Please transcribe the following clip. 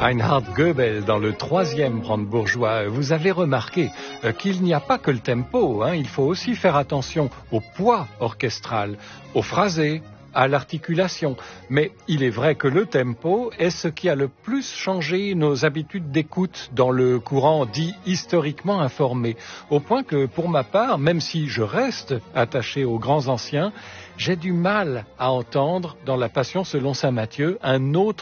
Reinhard Goebel dans le 3e brandebourgeois. Vous avez remarqué qu'il n'y a pas que le tempo, il faut aussi faire attention au poids orchestral, au phrasé, à l'articulation. Mais il est vrai que le tempo est ce qui a le plus changé nos habitudes d'écoute dans le courant dit historiquement informé. Au point que, pour ma part, même si je reste attaché aux grands anciens, j'ai du mal à entendre dans la Passion selon saint Matthieu un autre